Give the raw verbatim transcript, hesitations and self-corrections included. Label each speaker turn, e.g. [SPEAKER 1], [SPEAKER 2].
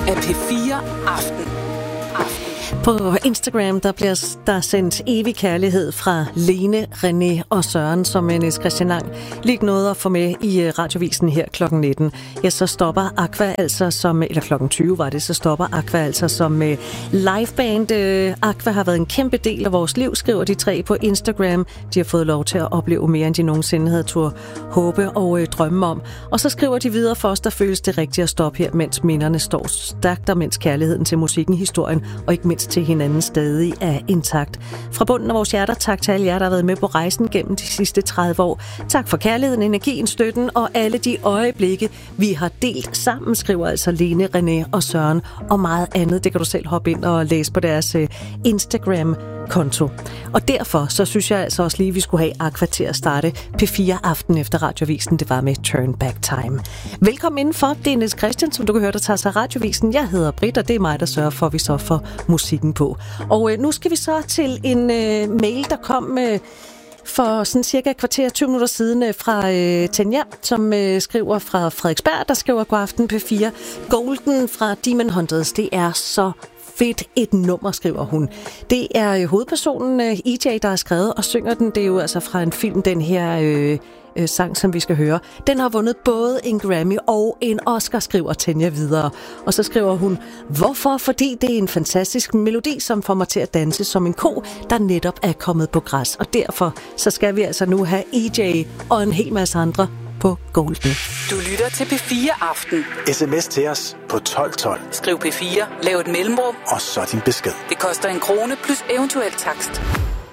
[SPEAKER 1] af P fire Aften.
[SPEAKER 2] På Instagram der bliver der sendt evig kærlighed fra Lene, René og Søren, som Niels Christian Lang lige nåede at få med i Radiovisen her klokken nitten. Ja, så stopper Aqua altså som, eller klokken tyve var det, så stopper Aqua altså som liveband. Aqua har været en kæmpe del af vores liv, skriver de tre på Instagram. De har fået lov til at opleve mere, end de nogensinde havde tur håbe og øh, drømme om. Og så skriver de videre: for os, der føles det rigtigt at stoppe her, mens minderne står stærkt, og mens kærligheden til musikken, historien og ikke mindst til hinanden stadig er intakt. Fra bunden af vores hjerter, tak til alle jer, der har været med på rejsen gennem de sidste tredive år. Tak for kærligheden, energien, støtten og alle de øjeblikke, vi har delt sammen, skriver altså Lene, René og Søren, og meget andet. Det kan du selv hoppe ind og læse på deres Instagram-konto. Og derfor så synes jeg altså også lige, at vi skulle have Aqua til at starte P fire Aften efter Radiovisen. Det var med Turn Back Time. Velkommen indenfor. Det er Niels Christian, som du kan høre, der tager sig Radiovisen. Jeg hedder Britt, og det er mig, der sørger for, at vi så får musikken på. Og øh, nu skal vi så til en øh, mail, der kom øh, for sådan cirka et kvarter, tyve minutter siden øh, fra øh, Tanja, som øh, skriver fra Frederiksberg, der skriver: god aften P fire. Golden fra Demon Hunters, det er så fedt et nummer, skriver hun. Det er hovedpersonen E J, der har skrevet og synger den. Det er jo altså fra en film, den her øh, øh, sang, som vi skal høre. Den har vundet både en Grammy og en Oscar, skriver Tanja videre. Og så skriver hun: hvorfor? Fordi det er en fantastisk melodi, som får mig til at danse som en ko, der netop er kommet på græs. Og derfor så skal vi altså nu have E J og en hel masse andre på Golden.
[SPEAKER 1] Du lytter til P fire Aften.
[SPEAKER 3] Sms til os på tolv tolv.
[SPEAKER 1] Skriv P fire, lav et mellemrum,
[SPEAKER 3] og så din besked.
[SPEAKER 1] Det koster en krone plus eventuel takst.